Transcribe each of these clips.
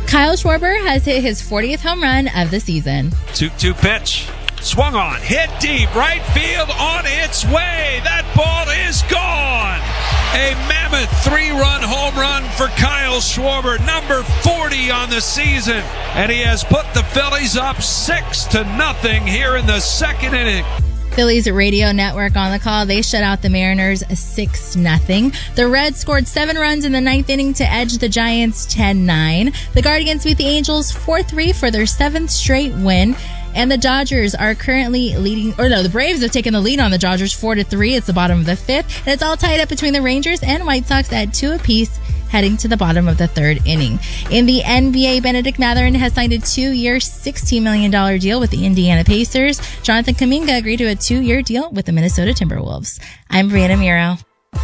Kyle Schwarber has hit his 40th home run of the season. 2-2 pitch. Swung on. Hit deep. Right field on its way. That ball is gone. A mammoth 3-run home run for Kyle Schwarber, number 40 on the season. And he has put the Phillies up 6-0 here in the second inning. Phillies radio network on the call. They shut out the Mariners 6-0. The Reds scored 7 runs in the 9th inning to edge the Giants 10-9. The Guardians beat the Angels 4-3 for their 7th straight win. And the Dodgers are currently the Braves have taken the lead on the Dodgers 4-3. It's the bottom of the 5th. And it's all tied up between the Rangers and White Sox at 2 apiece, heading to the bottom of the 3rd inning. In the NBA, Benedict Mathurin has signed a 2-year, $16 million deal with the Indiana Pacers. Jonathan Kuminga agreed to a 2-year deal with the Minnesota Timberwolves. I'm Brianna Miro.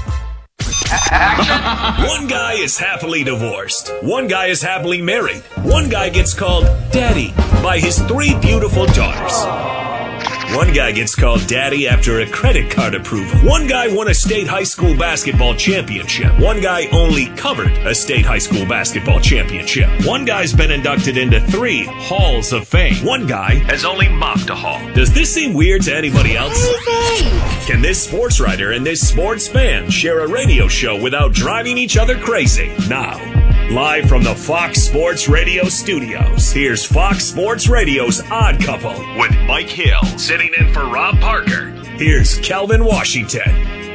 One guy is happily divorced. One guy is happily married. One guy gets called Daddy by his 3 beautiful daughters. One guy gets called Daddy after a credit card approval. One guy won a state high school basketball championship. One guy only covered a state high school basketball championship. One guy's been inducted into 3 halls of fame. One guy has only mopped a hall. Does this seem weird to anybody else? Can this sports writer and this sports fan share a radio show without driving each other crazy? Now, live from the Fox Sports Radio studios, here's Fox Sports Radio's Odd Couple with Mike Hill sitting in for Rob Parker. Here's Kelvin Washington.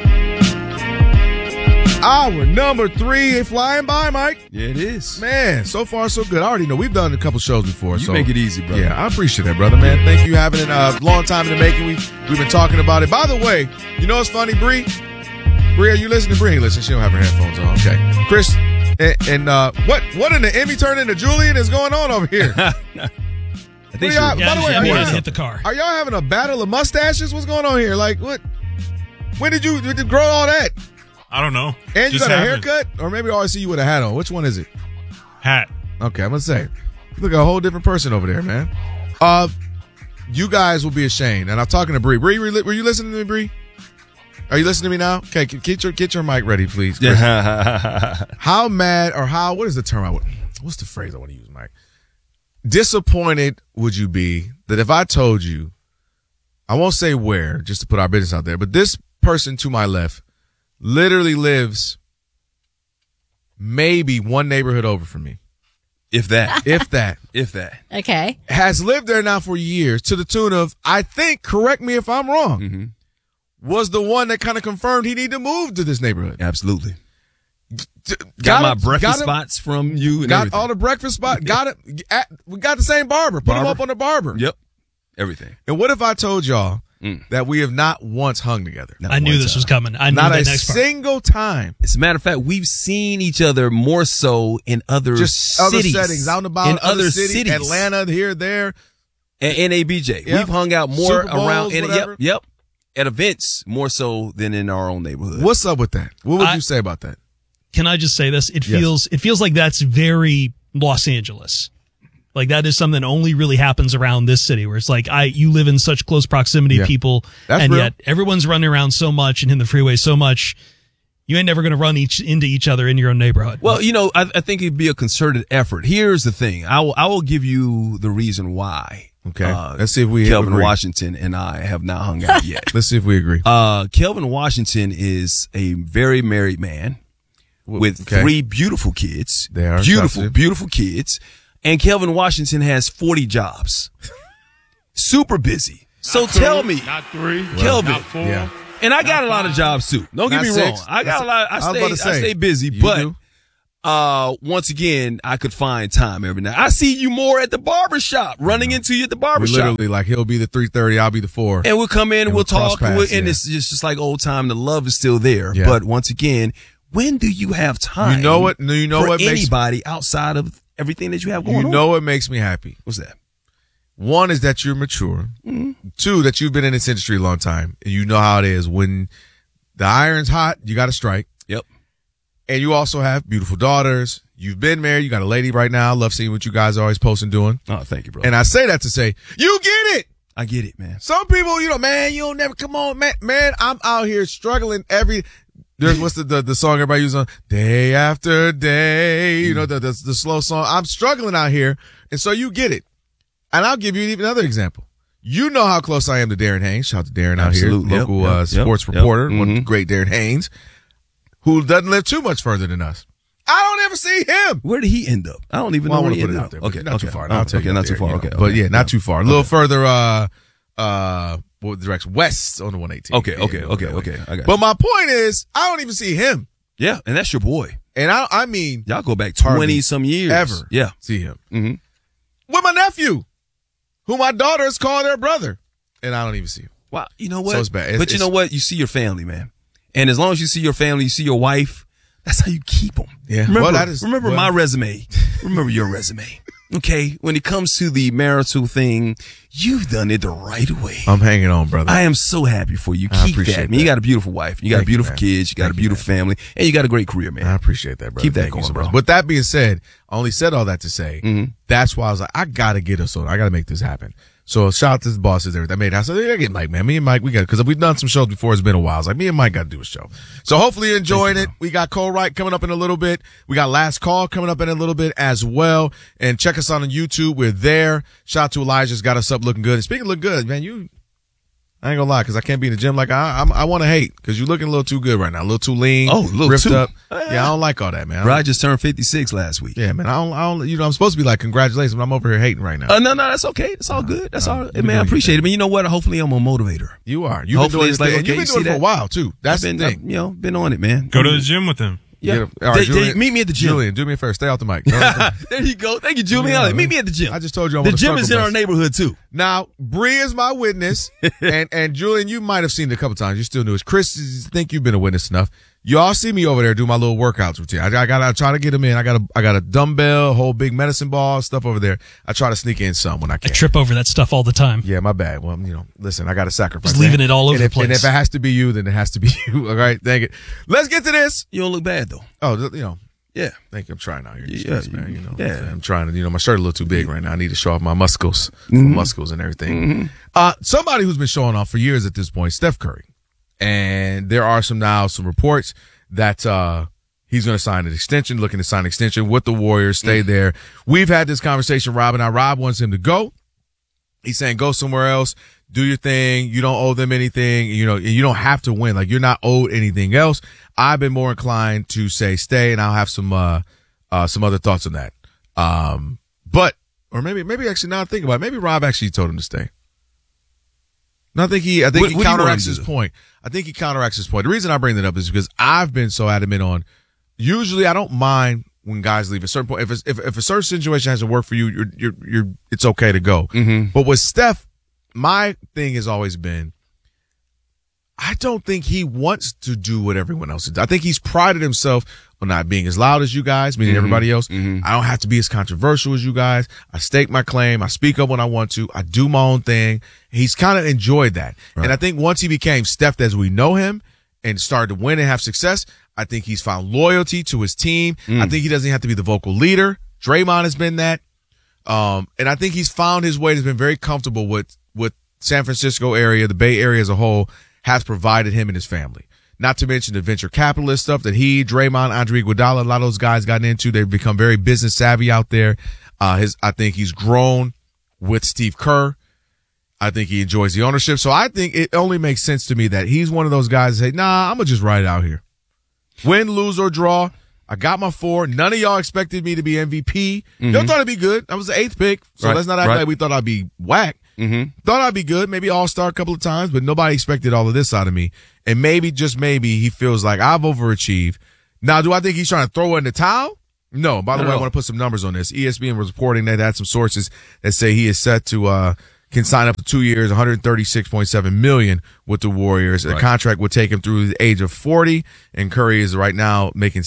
Hour number 3, flying by, Mike. Yeah, it is. Man, so far so good. I already know we've done a couple shows before. You make it easy, brother. Yeah, I appreciate that, brother, man. Thank you for having it. A long time in the making. We've been talking about it. By the way, you know what's funny, Bree? Bree, are you listening? Bree ain't listening. She don't have her headphones on. Okay. Chris, and what in the Emmy turned into Julian is going on over here? I think by the way, hit the car. Are y'all having a battle of mustaches? What's going on here? Like, what? When did you grow all that? I don't know. And you got a haircut? Or maybe I always see you with a hat on. Which one is it? Hat. Okay, I'm going to say. You look like a whole different person over there, man. You guys will be ashamed. And I'm talking to Bree. Bree, were you listening to me, Bree? Are you listening to me now? Okay, get your mic ready, please. How mad or what is the term what's the phrase I want to use, Mike? Disappointed would you be that if I told you, I won't say where, just to put our business out there, but this person to my left literally lives maybe one neighborhood over from me. If that. If that. If that. Okay. Has lived there now for years to the tune of, I think, correct me if I'm wrong, was the one that kind of confirmed he needed to move to this neighborhood. Absolutely. Got my breakfast spots from you and got everything. All the breakfast spots. We got the same barber. Put him up on the barber. Yep. Everything. And what if I told y'all that we have not once hung together? I knew this was coming. I knew not that a next part. single time. As a matter of fact, we've seen each other more so in other cities. Other settings. Out and about. In other cities. Atlanta, here, there. And NABJ. Yep. We've hung out more Super Bowls, around. Yep. At events more so than in our own neighborhood. What's up with that? What would you say about that? Can I just say this? It feels like that's very Los Angeles. Like that is something that only really happens around this city where it's like you live in such close proximity to people and real. Yet everyone's running around so much and in the freeway so much. You ain't never going to run into each other in your own neighborhood. Well, I think it'd be a concerted effort. Here's the thing. I will give you the reason why. Okay. Let's see if we Kelvin agree. Washington and I have not hung out yet. Let's see if we agree. Kelvin Washington is a very married man with 3 beautiful kids. They are beautiful kids. And Kelvin Washington has 40 jobs. Super busy. So tell me. Not 3. Kelvin. Not 4. Yeah. And I got a lot of jobs too. Don't get me wrong. I got a lot. I stay busy, but once again, I could find time every night. I see you more at the barbershop, running into you at the barbershop. Literally, like he'll be the 3:30, I'll be the 4. And we'll come in and we'll talk, paths, and it's just like old time. The love is still there. Yeah. But once again, when do you have time? You know what makes anybody outside of everything that you have going on? You know what makes me happy? What's that? One is that you're mature. 2, that you've been in this industry a long time, and you know how it is. When the iron's hot, you got to strike. Yep. And you also have beautiful daughters. You've been married. You got a lady right now. I love seeing what you guys are always posting doing. Oh, thank you, bro. And I say that to say, you get it. I get it, man. Some people, man, you don't never come on, man. I'm out here struggling There's what's the song everybody uses on Day After Day, you know, the slow song. I'm struggling out here, and so you get it. And I'll give you even another example. You know how close I am to Darren Haynes. Shout out to Darren out here, local sports reporter, one of the great Darren Haynes, who doesn't live too much further than us. I don't ever see him. Where did he end up? I don't even know where he ended up. Okay, not too far. I'll tell you. Not too far. Okay, but yeah, not too far. A little further. What direction? West on the 118. Okay. I got but my point is, I don't even see him. Yeah, and that's your boy. And I mean, y'all go back 20 some years. Ever? Yeah, see him. With my nephew, who my daughters call their brother, and I don't even see him. Wow, you know what? So it's bad. But you know what? You see your family, man. And as long as you see your family, you see your wife. That's how you keep them. Yeah. Remember my resume. Remember your resume. Okay. When it comes to the marital thing, you've done it the right way. I'm hanging on, brother. I am so happy for you. Keep that. I mean, you got a beautiful wife. You got beautiful kids. You got a beautiful family. And you got a great career, man. I appreciate that, brother. Keep that going, bro. With that being said, I only said all that to say, that's why I was like, I got to get us on. I got to make this happen. So shout out to the bosses there. I said, I get Mike, man. Me and Mike, we got it. Because we've done some shows before. It's been a while. It's like, me and Mike got to do a show. So hopefully you're enjoying it. We got Cole Wright coming up in a little bit. We got Last Call coming up in a little bit as well. And check us out on YouTube. We're there. Shout out to Elijah's got us up looking good. And speaking of look good, man, I ain't gonna lie, because I can't be in the gym like I want to hate, because you're looking a little too good right now, a little too lean, ripped up. Yeah, I don't like all that, man. Bro, I just turned 56 last week. Yeah, man, I don't. You know, I'm supposed to be like, congratulations, but I'm over here hating right now. No, that's okay. It's all good. That's all. Man, I appreciate it. But you know what? Hopefully, I'm a motivator. You are. You've been doing it, and you've been doing it for a while too. That's the thing. Been on it, man. Go to the gym with him. Yeah. All right, Julian, meet me at the gym. Julian, do me a favor. Stay off the mic. There you go. Thank you, Julian. Meet me at the gym. I just told you the gym is in our neighborhood, too. Now, Bree is my witness. and Julian, you might have seen it a couple times. You still knew it. Chris, I think you've been a witness enough. Y'all see me over there do my little workouts routine. I gotta try to get them in. I got a dumbbell, a whole big medicine ball, stuff over there. I try to sneak in some when I can. I trip over that stuff all the time. Yeah, my bad. Well, listen, I got to sacrifice. Just leaving it all over the place. And if it has to be you, then it has to be you. All right, dang it. Let's get to this. You don't look bad though. Oh, yeah. Thank you. I'm trying out here. Yeah, man. I'm trying to. My shirt a little too big right now. I need to show off my muscles, muscles and everything. Somebody who's been showing off for years at this point, Steph Curry, and there are some reports that he's going to sign an extension, looking to sign an extension with the Warriors, stay there. We've had this conversation, Rob and I. Rob wants him to go. He's saying go somewhere else, do your thing. You don't owe them anything. You don't have to win. Like, you're not owed anything else. I've been more inclined to say stay, and I'll have some other thoughts on that. Or maybe actually now I think about it, maybe Rob actually told him to stay. No, I think he counteracts his point. I think he counteracts his point. The reason I bring that up is because I've been so adamant on, usually I don't mind when guys leave a certain point. If a certain situation hasn't worked for you, it's okay to go. But with Steph, my thing has always been, I don't think he wants to do what everyone else does. I think he's prided himself on not being as loud as you guys, meaning everybody else. I don't have to be as controversial as you guys. I stake my claim. I speak up when I want to. I do my own thing. He's kind of enjoyed that. Right. And I think once he became Steph as we know him and started to win and have success, I think he's found loyalty to his team. I think he doesn't have to be the vocal leader. Draymond has been that. And I think he's found his way. He's been very comfortable with San Francisco area, the Bay Area as a whole, has provided him and his family. Not to mention the venture capitalist stuff that Draymond, Andre Iguodala, a lot of those guys gotten into. They've become very business savvy out there. I think he's grown with Steve Kerr. I think he enjoys the ownership. So I think it only makes sense to me that he's one of those guys that say, nah, I'm going to just ride it out here. Win, lose, or draw. I got my 4. None of y'all expected me to be MVP. Y'all thought it'd be good. I was the 8th pick. So let's not act like we thought I'd be whack. Thought I'd be good, maybe all-star a couple of times, but nobody expected all of this out of me. And maybe, just maybe, he feels like I've overachieved. Now, do I think he's trying to throw in the towel? No. By the way, I want to put some numbers on this. ESPN was reporting that had some sources that say he is set to can sign up to 2 years, $136.7 million with the Warriors. A contract would take him through the age of 40, and Curry is right now making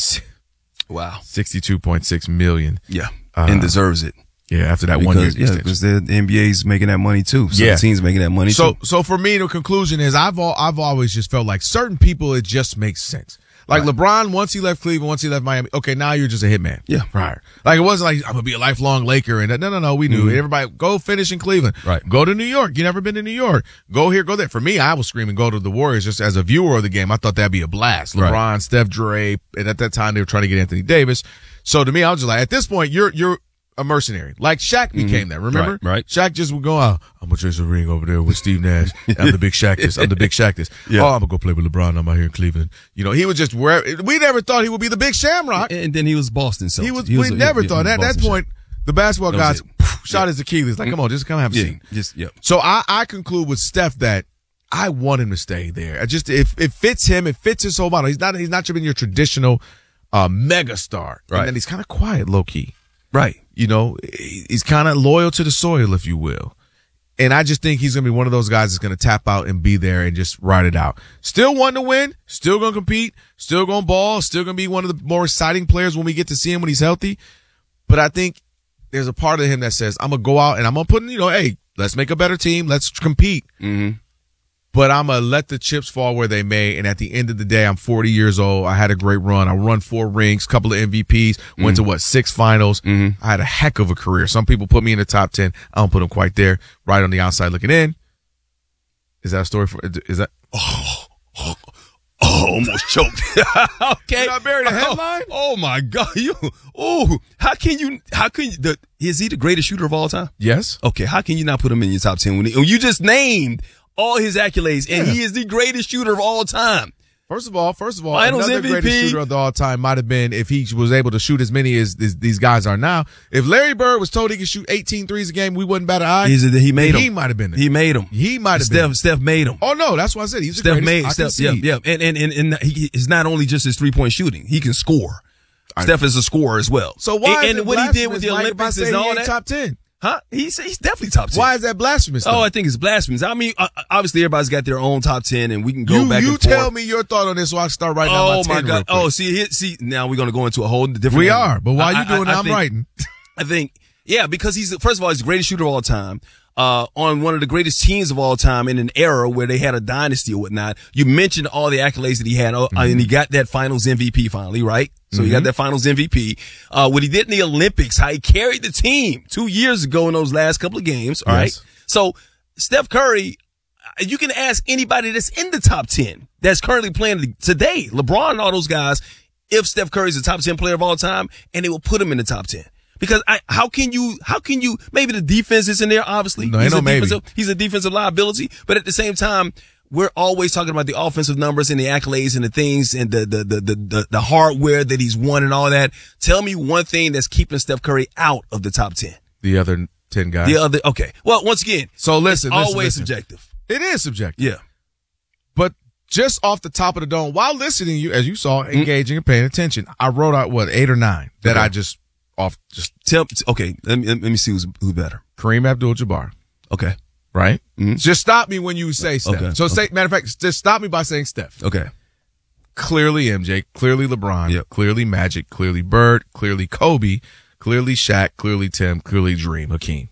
$62.6 million. Yeah, and deserves it. Yeah, after that 1 year extension. Because the NBA's making that money too. So the team's making that money too. So for me, the conclusion is I've always just felt like certain people, it just makes sense. Like LeBron, once he left Cleveland, once he left Miami, okay, now you're just a hitman. Yeah. Right. Like it wasn't like I'm gonna be a lifelong Laker and no, we knew. Everybody go finish in Cleveland. Right. Go to New York. You never been to New York. Go here, go there. For me, I was screaming go to the Warriors just as a viewer of the game. I thought that'd be a blast. LeBron, Steph, Dre, and at that time they were trying to get Anthony Davis. So to me, I was just like, at this point, you're a mercenary. Like Shaq became that, remember? Right. Shaq just would go out, I'm going to chase a ring over there with Steve Nash. I'm the big Shaq this. I'm the big Shaq this. Yeah. Oh, I'm going to go play with LeBron. I'm out here in Cleveland. You know, he was just where we never thought he would be the big Shamrock. And then he was Boston. So we never thought. At that point, the basketball guys shot his Achilles. Like, come on, just come have a seat. So I conclude with Steph that I want him to stay there. It fits him. It fits his whole model. He's not been your traditional mega star. Right. And then he's kind of quiet, low key. Right. You know, he's kind of loyal to the soil, if you will. And I just think he's going to be one of those guys that's going to tap out and be there and just ride it out. Still wanting to win, still going to compete, still going to ball, still going to be one of the more exciting players when we get to see him when he's healthy. But I think there's a part of him that says, I'm going to go out and I'm going to put in, hey, let's make a better team. Let's compete. Mm-hmm. But I'm going to let the chips fall where they may. And at the end of the day, I'm 40 years old. I had a great run. I won 4 rings, couple of MVPs, went to 6 finals. I had a heck of a career. Some people put me in the top 10. I don't put them quite there. Right on the outside looking in. Is that a story is that? Almost choked. Okay. Did I bury the headline? Oh my God. How can you, is he the greatest shooter of all time? Yes. Okay. How can you not put him in your top 10 when you just named all his accolades, and he is the greatest shooter of all time. First of all, Finals another MVP. Greatest shooter of all time might have been if he was able to shoot as many as these guys are now. If Larry Bird was told he could shoot 18 threes a game, we wouldn't bat an eye. He made him. He might have been there. He made him. He might have been. Steph made him. Oh no, that's why I said he's the greatest. Yeah. And he's not only just his 3-point shooting; he can score. Steph is a scorer as well. So why? And what he did with the Olympics and all that. Top 10. Huh? He's definitely top 10. Why is that blasphemous? Oh, I think it's blasphemous. I mean, obviously everybody's got their own top 10 and we can go back and forth. You tell me your thought on this so I can start writing down my 10. Oh my God. Oh, see, now we're going to go into a whole different. We are, but while you doing that, I'm writing. I think, because first of all, he's the greatest shooter of all time. On one of the greatest teams of all time in an era where they had a dynasty or whatnot. You mentioned all the accolades that he had, and he got that finals MVP finally, right? So he got that finals MVP. What he did in the Olympics, how he carried the team 2 years ago in those last couple of games, all right? So Steph Curry, you can ask anybody that's in the top 10 that's currently playing today, LeBron and all those guys, if Steph Curry's a top 10 player of all time, and they will put him in the top 10. Because how can you, maybe the defense is in there, obviously. No, he's a defensive liability, but at the same time, we're always talking about the offensive numbers and the accolades and the things and the hardware that he's won and all that. Tell me one thing that's keeping Steph Curry out of the top 10. The other 10 guys. Okay. Well, once again, so listen, it's always subjective. It is subjective. Yeah. But just off the top of the dome, while listening to you, as you saw, engaging and paying attention, I wrote out 8 or 9 that I just tell. Okay, let me see who's better. Kareem Abdul-Jabbar. Okay, right. Just stop me when you say Steph. Okay. So matter of fact, just stop me by saying Steph. Okay. Clearly MJ, clearly LeBron, clearly Magic, clearly Bird, clearly Kobe, clearly Shaq, clearly Tim, clearly Dream, Hakeem.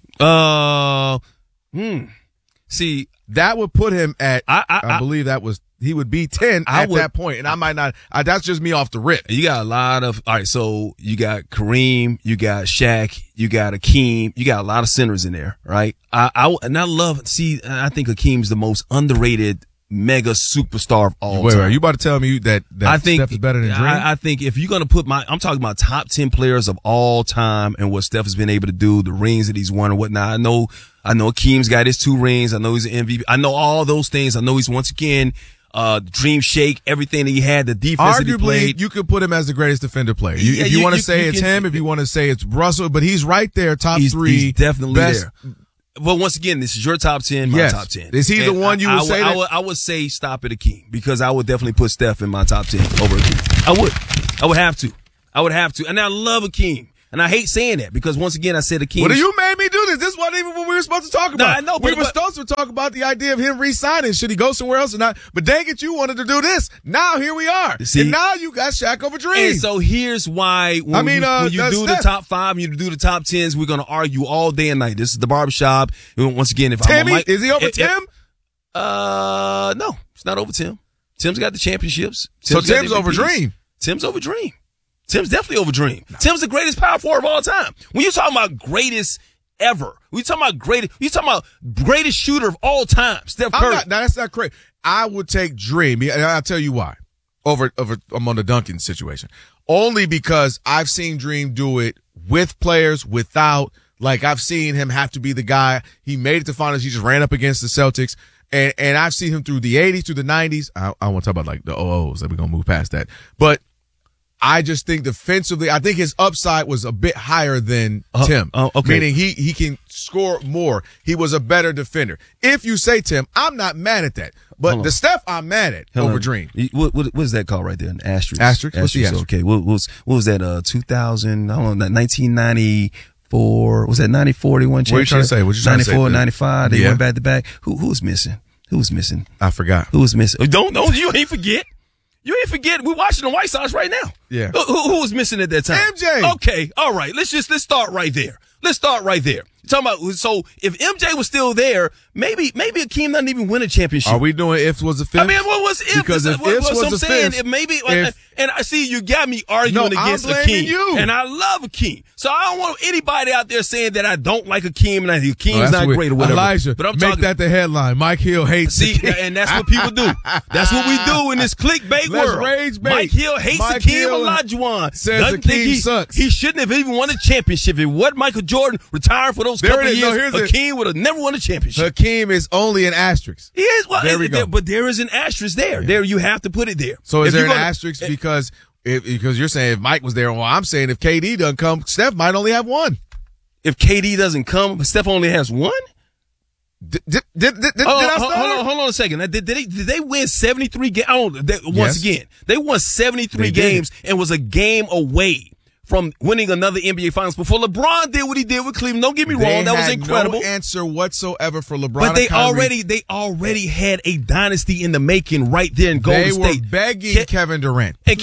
See, that would put him at. I believe that was. He would be 10 at that point, and I might not. That's just me off the rip. You got a lot of. All right, so you got Kareem, you got Shaq, you got Hakeem, you got a lot of centers in there, right? I think Hakeem's the most underrated mega superstar of all time. Are you about to tell me that I think Steph is better than Dream? I think if you're going to put I'm talking about top 10 players of all time and what Steph has been able to do, the rings that he's won and whatnot. I know Hakeem's got his 2 rings. I know he's an MVP. I know all those things. I know he's once again, Dream Shake, everything that he had, the defense arguably, that he played. You could put him as the greatest defender player. If you want to say it's him, if you want to say it's Russell, but he's right there, top 3. He's definitely there. Well, once again, this is your top 10, my top 10. Is he the one you would say? I would say stop at Hakeem because I would definitely put Steph in my top 10 over Hakeem. I would have to. And I love Hakeem. And I hate saying that because once again, I said Hakeem. Well, you made me do this. This wasn't even what we were supposed to talk about. No, I know, we were supposed to talk about the idea of him re-signing. Should he go somewhere else or not? But dang it, you wanted to do this. Now here we are. See? And now you got Shaq over Dream. And so here's why when you do the top 5, you do the top 10s, we're going to argue all day and night. This is the barbershop. And once again, if Timmy, is he over Tim? No, it's not over Tim. Tim's got the championships. Tim's over Dream. Tim's over Dream. Tim's definitely over Dream. No. Tim's the greatest power forward of all time. When you're talking about greatest ever, you talking about greatest shooter of all time, Steph Curry. That's not crazy. I would take Dream, and I'll tell you why. Over I'm on the Duncan situation. Only because I've seen Dream do it with players, without. Like, I've seen him have to be the guy. He made it to finals. He just ran up against the Celtics. And I've seen him through the 80s, through the 90s. I want to talk about, like, the 00s. That we're going to move past that. But I just think defensively, I think his upside was a bit higher than Tim. Okay. Meaning he can score more. He was a better defender. If you say Tim, I'm not mad at that. But the Steph I'm mad at over Dream. What is that called right there? An asterisk. Asterisk? What's the asterisk? Okay. What was that? 2000? I don't know. 1994. Was that 94? They won championship. What are you trying to say? What you trying to say? 94, 95. They went back to back. Who was missing? Who was missing? I forgot. Who was missing? Don't you ain't forget. You ain't forget. We're watching the White Sox right now. Yeah. Who was missing at that time? MJ. Okay. All right. Let's start right there. Talking about, so if MJ was still there, maybe Akeem doesn't even win a championship. Are we doing if was a fifth? I mean, what was if? Because if ifs was a fifth, and I see you got me arguing against Akeem, and I love Akeem, so I don't want anybody out there saying that I don't like Akeem and that Akeem's not great or whatever. Elijah, but make that the headline. Mike Hill hates Akeem. And that's what people do. That's what we do in this clickbait world. Rage bait. Mike Hill hates Akeem Olajuwon. Says Akeem sucks. He shouldn't have even won a championship. If what Michael Jordan retired for those couple of years, Akeem would have never won a championship. Hakeem is only an asterisk. He is. Well, there we go. But there is an asterisk there. There, you have to put it there. So is there an asterisk because you're saying if Mike was there? Well, I'm saying if KD doesn't come, Steph might only have one. If KD doesn't come, Steph only has one. Did I start? Hold on a second. Did they win 73 games? Once again, they won 73 games and was a game away from winning another NBA Finals before LeBron did what he did with Cleveland. Don't get me wrong, that was incredible. No answer whatsoever for LeBron. But they already had a dynasty in the making right there in Golden State. They were begging Kevin Durant. And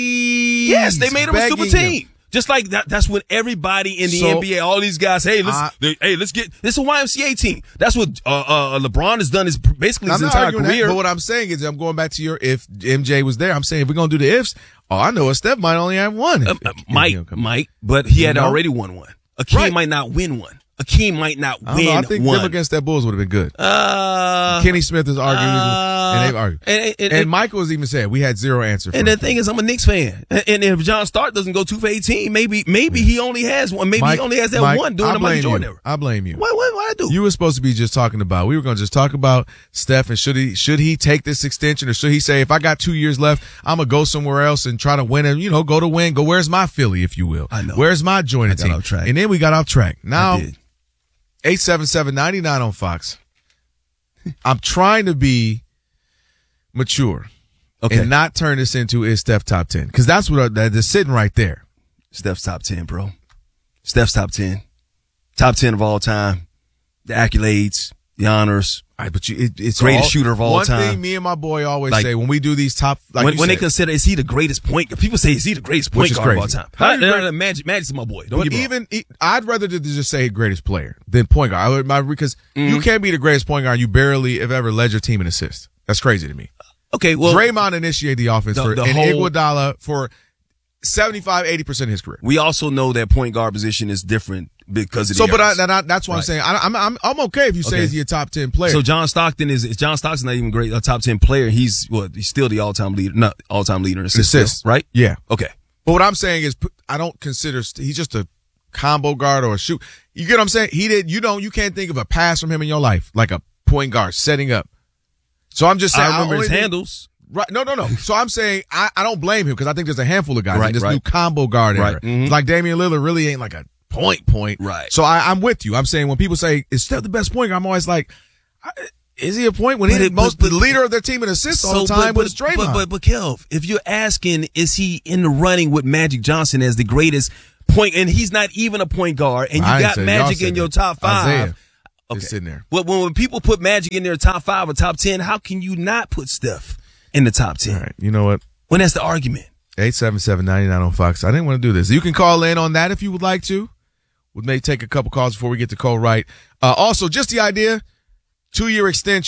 yes, they made him a super team. Just like that, that's what everybody in the NBA, all these guys, let's get this is a YMCA team. That's what LeBron has done basically his entire career. But what I'm saying is, I'm going back to your if MJ was there. I'm saying if we're gonna do the ifs, I know a Steph might only have one. Might, but he had already won one. Akeem might not win one. Akeem might not win one. I think them against that Bulls would have been good. Kenny Smith is arguing, and they've argued. And Michael has even said we had zero answer. And the thing is, I'm a Knicks fan, and if John Stark doesn't go 2 for 18, maybe he only has one. Maybe he only has that one during the Michael Jordan era. I blame you. What I do? You were supposed to be just talking about. We were going to just talk about Steph and should he take this extension, or should he say if I got 2 years left, I'm gonna go somewhere else and try to win and go to win. Go where's my Philly, if you will. I know. Where's my joining team? And then we got off track. Now. 877-99 on Fox. I'm trying to be mature and not turn this into is Steph top 10 because that's what they're sitting right there. Steph's top 10, bro. Steph's top 10. Top 10 of all time. The accolades, the honors. All right, but it's greatest shooter of all time. One thing me and my boy always say when we do these top, when they consider is he the greatest point? People say is he the greatest point guard of all time? Magic's my boy. Don't get me wrong. I'd rather just say greatest player than point guard. Because you can't be the greatest point guard. You barely have ever led your team in assists. That's crazy to me. Okay, well, Draymond initiated the offense and Iguodala for 75-80% of his career. We also know that point guard position is different because of the that's what I'm saying. I'm okay if you say he's your top 10 player. So John Stockton John Stockton's not even a top 10 player. He's still the all-time leader in assists, right? Yeah. Okay. But what I'm saying is I don't consider he's just a combo guard or a shoot. You get what I'm saying? You can't think of a pass from him in your life like a point guard setting up. So I'm just saying I remember his handles. Right. No. So I'm saying I don't blame him because I think there's a handful of guys in this new combo guard era. Mm-hmm. Like Damian Lillard really ain't like a point. Right. So I'm with you. I'm saying when people say, is Steph the best point guard? I'm always like, is he a point when he's the leader of their team in assists all the time with Draymond? But Kelv, if you're asking, is he in the running with Magic Johnson as the greatest point, and he's not even a point guard, and you got Magic in your top 5. Isaiah is sitting there. Well, when people put Magic in their top 5 or top 10, how can you not put Steph in the top 10? All right. You know what? When that's the argument. 877-99 on Fox. I didn't want to do this. You can call in on that if you would like to. We may take a couple calls before we get to Cole Wright. Also, just the idea, 2-year extension.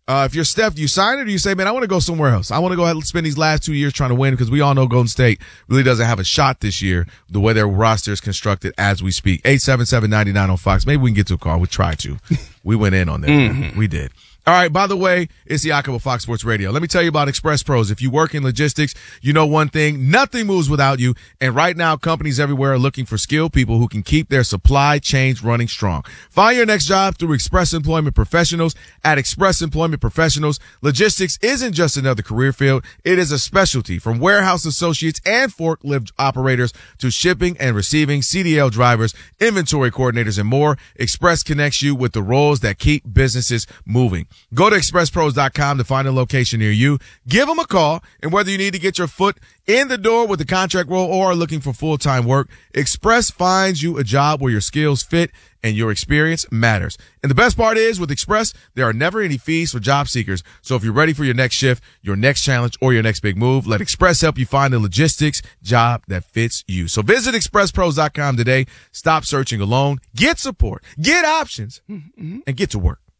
If you're Steph, do you sign it or you say, man, I want to go somewhere else. I want to go ahead and spend these last 2 years trying to win because we all know Golden State really doesn't have a shot this year the way their roster is constructed as we speak. 877-99 on Fox. Maybe we can get to a call. We tried to. We went in on that. Mm-hmm. We did. All right, by the way, it's Jakob of Fox Sports Radio. Let me tell you about Express Pros. If you work in logistics, you know one thing, nothing moves without you. And right now, companies everywhere are looking for skilled people who can keep their supply chains running strong. Find your next job through Express Employment Professionals. At Express Employment Professionals, logistics isn't just another career field. It is a specialty, from warehouse associates and forklift operators to shipping and receiving, CDL drivers, inventory coordinators, and more. Express connects you with the roles that keep businesses moving. Go to expresspros.com to find a location near you. Give them a call, and whether you need to get your foot in the door with the contract role or are looking for full-time work, Express finds you a job where your skills fit and your experience matters. And the best part is, with Express, there are never any fees for job seekers. So if you're ready for your next shift, your next challenge, or your next big move, let Express help you find the logistics job that fits you. So visit expresspros.com today. Stop searching alone. Get support, get options, and get to work.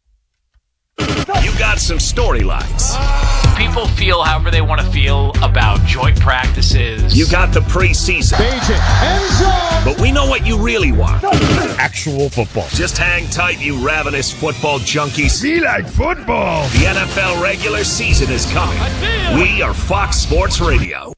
You got some storylines. People feel however they want to feel about joint practices. You got the preseason. But we know what you really want. Actual football. Just hang tight, you ravenous football junkies. We like football. The NFL regular season is coming. We are Fox Sports Radio.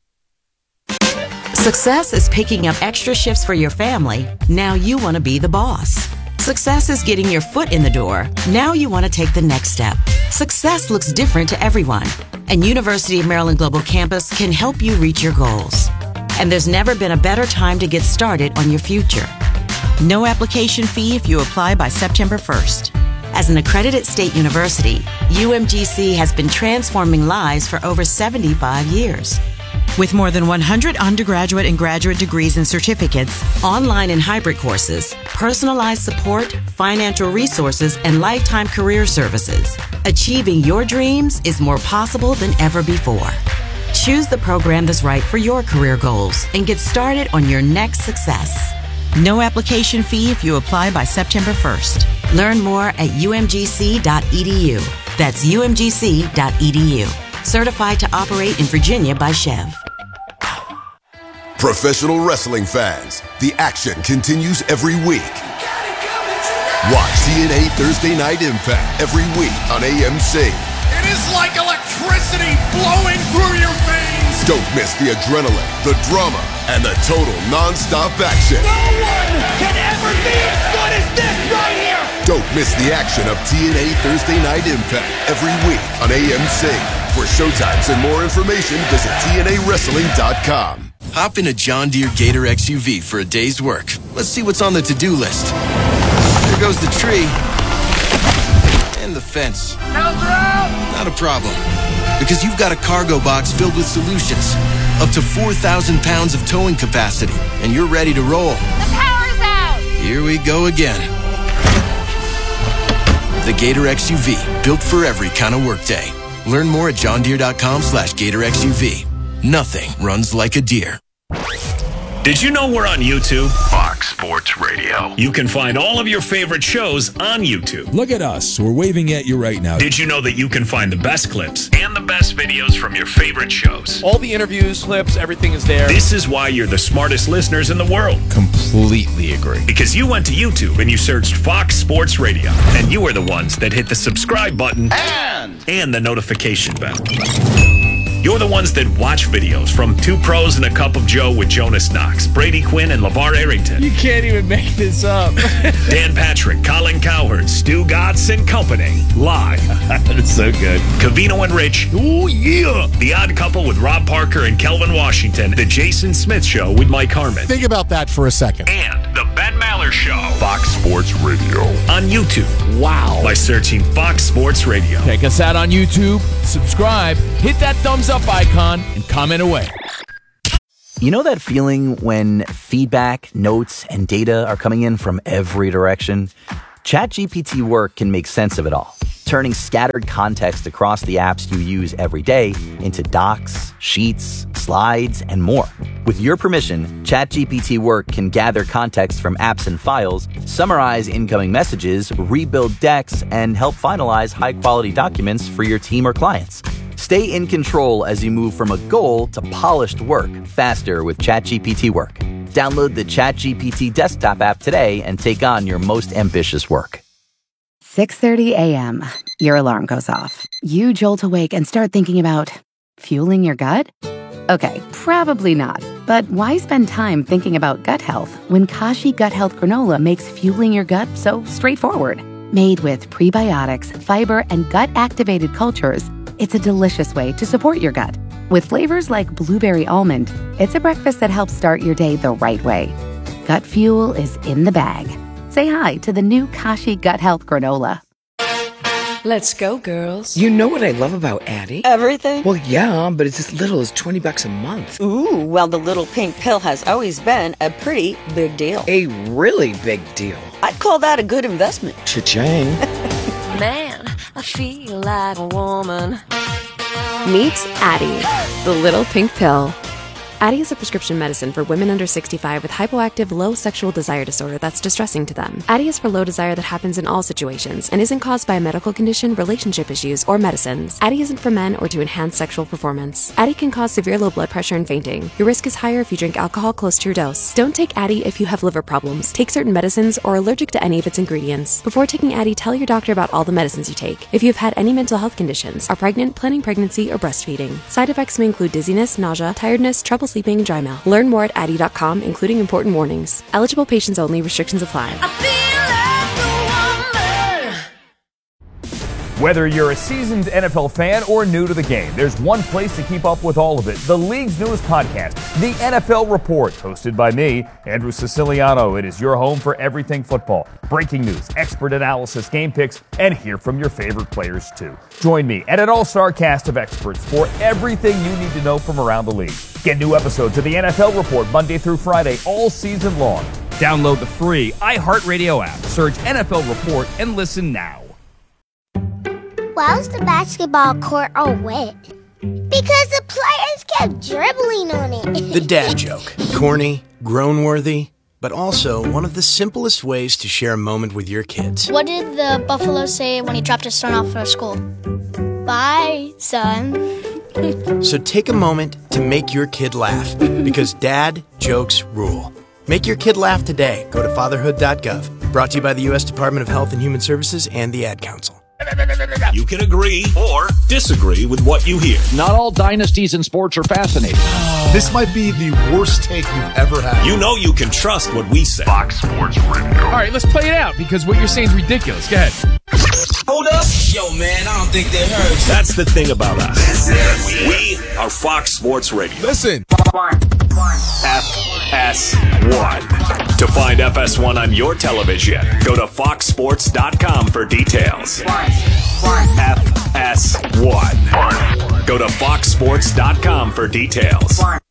Success is picking up extra shifts for your family. Now you want to be the boss. Success is getting your foot in the door. Now you want to take the next step. Success looks different to everyone, and University of Maryland Global Campus can help you reach your goals. And there's never been a better time to get started on your future. No application fee if you apply by September 1st. As an accredited state university, UMGC has been transforming lives for over 75 years. With more than 100 undergraduate and graduate degrees and certificates, online and hybrid courses, personalized support, financial resources, and lifetime career services, achieving your dreams is more possible than ever before. Choose the program that's right for your career goals and get started on your next success. No application fee if you apply by September 1st. Learn more at umgc.edu. That's umgc.edu. Certified to operate in Virginia by Chev. Professional wrestling fans, the action continues every week. Watch TNA Thursday Night Impact every week on AMC. It is like electricity flowing through your veins. Don't miss the adrenaline, the drama, and the total non-stop action. No one can ever be as good as this right here. Don't miss the action of TNA Thursday Night Impact every week on AMC. For showtimes and more information, visit TNAWrestling.com. Hop in a John Deere Gator XUV for a day's work. Let's see what's on the to-do list. There goes the tree. And the fence. Not a problem. Because you've got a cargo box filled with solutions. Up to 4,000 pounds of towing capacity. And you're ready to roll. The power's out! Here we go again. The Gator XUV, built for every kind of workday. Learn more at johndeere.com/Gator XUV. Nothing runs like a deer. Did you know we're on YouTube? Fox Sports Radio. You can find all of your favorite shows on YouTube. Look at us. We're waving at you right now. Did you know that you can find the best clips and the best videos from your favorite shows? All the interviews, clips, everything is there. This is why you're the smartest listeners in the world. Completely agree. Because you went to YouTube and you searched Fox Sports Radio. And you were the ones that hit the subscribe button and the notification bell. You're the ones that watch videos from Two Pros and a Cup of Joe with Jonas Knox, Brady Quinn, and LeVar Arrington. You can't even make this up. Dan Patrick, Colin Cowherd, Stu Gotts and Company. Live. That's so good. Covino and Rich. Oh, yeah. The Odd Couple with Rob Parker and Kelvin Washington. The Jason Smith Show with Mike Harmon. Think about that for a second. And The Ben Maller Show. Fox Sports Radio. On YouTube. Wow. By searching Fox Sports Radio. Check us out on YouTube. Subscribe. Hit that thumbs up icon and comment away. You know that feeling when feedback, notes, and data are coming in from every direction? ChatGPT Work can make sense of it all, turning scattered context across the apps you use every day into docs, sheets, slides, and more. With your permission, ChatGPT Work can gather context from apps and files, summarize incoming messages, rebuild decks, and help finalize high-quality documents for your team or clients. Stay in control as you move from a goal to polished work faster with ChatGPT Work. Download the ChatGPT desktop app today and take on your most ambitious work. 6:30 a.m. Your alarm goes off. You jolt awake and start thinking about fueling your gut? Okay, probably not. But why spend time thinking about gut health when Kashi Gut Health Granola makes fueling your gut so straightforward? Made with prebiotics, fiber, and gut-activated cultures, it's a delicious way to support your gut. With flavors like blueberry almond, it's a breakfast that helps start your day the right way. Gut fuel is in the bag. Say hi to the new Kashi Gut Health Granola. Let's go, girls. You know what I love about Addie? Everything? Well, yeah, but it's as little as $20 a month. Ooh, well, the little pink pill has always been a pretty big deal. A really big deal. I'd call that a good investment. Cha-ching. Man, I feel like a woman. Meet Addie, the little pink pill. Addie is a prescription medicine for women under 65 with hypoactive low sexual desire disorder that's distressing to them. Addie is for low desire that happens in all situations and isn't caused by a medical condition, relationship issues, or medicines. Addie isn't for men or to enhance sexual performance. Addie can cause severe low blood pressure and fainting. Your risk is higher if you drink alcohol close to your dose. Don't take Addie if you have liver problems, take certain medicines, or are allergic to any of its ingredients. Before taking Addie, tell your doctor about all the medicines you take. If you've had any mental health conditions, are pregnant, planning pregnancy, or breastfeeding. Side effects may include dizziness, nausea, tiredness, trouble sleeping, and dry mouth. Learn more at Addie.com, including important warnings. Eligible patients only. Restrictions apply. Whether you're a seasoned NFL fan or new to the game, there's one place to keep up with all of it. The league's newest podcast, The NFL Report, hosted by me, Andrew Siciliano. It is your home for everything football. Breaking news, expert analysis, game picks, and hear from your favorite players too. Join me and an all-star cast of experts for everything you need to know from around the league. Get new episodes of The NFL Report Monday through Friday all season long. Download the free iHeartRadio app. Search NFL Report and listen now. Why was the basketball court all wet? Because the players kept dribbling on it. The dad joke. Corny, groan-worthy, but also one of the simplest ways to share a moment with your kids. What did the buffalo say when he dropped his son off for school? Bye, son. So take a moment to make your kid laugh, because dad jokes rule. Make your kid laugh today. Go to fatherhood.gov. Brought to you by the U.S. Department of Health and Human Services and the Ad Council. You can agree or disagree with what you hear. Not all dynasties in sports are fascinating. This might be the worst take you've ever had. You know you can trust what we say. Fox Sports Radio. All right, let's play it out because what you're saying is ridiculous. Go ahead. Hold up. Yo, man, I don't think they heard. That's the thing about us. We are Fox Sports Radio. Listen. FS1. To find FS1 on your television, go to foxsports.com for details. FS1. Go to foxsports.com for details.